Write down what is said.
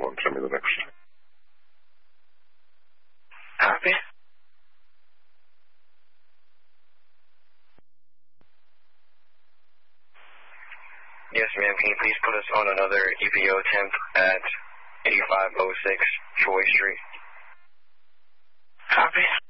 and send me the next. Copy. Yes, ma'am. Can you please put us on another EPO attempt at 8506 Troy Street? Copy.